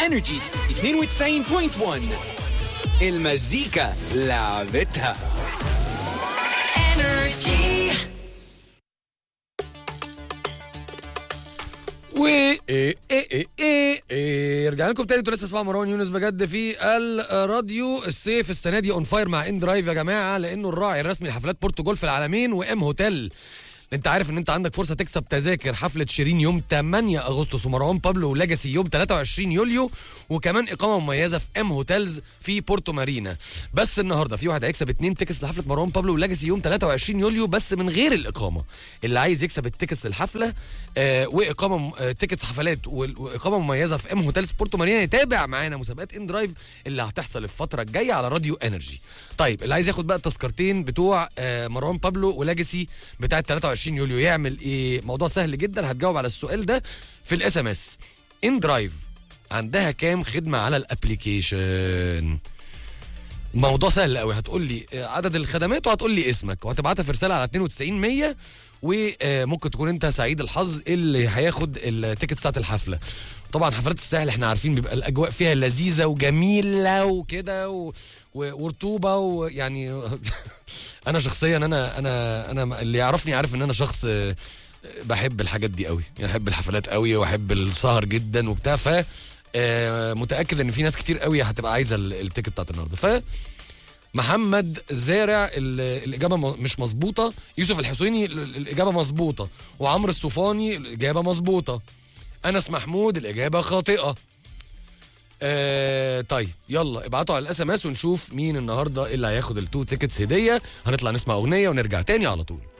انرجي 92.1 المزيكا لعبتها. رجعنا لكم تاني. انتوا لسه اسمعوا مروان يونس بجد في الراديو. الصيف السنه دي اون فاير مع ان درايف يا جماعه، لانه الراعي الرسمي لحفلات بورتو جولف العالمين وام هوتيل. انت عارف ان انت عندك فرصه تكسب تذاكر حفله شيرين يوم 8 اغسطس ومروان بابلو ولاجاسي يوم 23 يوليو، وكمان اقامه مميزه في ام هوتيلز في بورتو مارينا. بس النهارده في واحد هيكسب 2 تيكتس لحفله مروان بابلو ولاجاسي يوم 23 يوليو بس من غير الاقامه. اللي عايز يكسب التيكتس للحفله واقامه تيكتس حفلات واقامه مميزه في ام هوتيلز بورتو مارينا يتابع معانا مسابقات ان درايف اللي هتحصل الفتره الجايه على راديو انرجي. طيب اللي عايز ياخد بقى التذكرتين بتوع مروان بابلو ولاجاسي بتاعه 23 يوليو يعمل ايه؟ موضوع سهل جدا، هتجاوب على السؤال ده في الاس ام اس. ان درايف عندها كام خدمه على الابليكيشن؟ موضوع سهل قوي، هتقول لي عدد الخدمات وهتقول لي اسمك وهتبعتها في رساله على 92 100، وممكن تكون انت سعيد الحظ اللي هياخد التيكت بتاعت الحفله. طبعا حفلات الساحل احنا عارفين بيبقى الاجواء فيها لذيذه وجميله وكده ورطوبه ويعني انا شخصيا انا اللي يعرفني عارف ان انا شخص بحب الحاجات دي قوي، يعني بحب الحفلات قوي واحب السهر جدا وبتاع. ف متاكد ان في ناس كتير قوي هتبقى عايزه التيكت بتاعت النهارده. ف محمد زارع الاجابه مش مظبوطه، يوسف الحسيني الاجابه مظبوطه، وعمرو الصوفاني الاجابه مظبوطه، انس محمود الاجابه خاطئه. طيب يلا ابعتوا على الاس ام اس ونشوف مين النهارده اللي هياخد ال2 تيكتس هديه. هنطلع نسمع اغنيه ونرجع تاني على طول.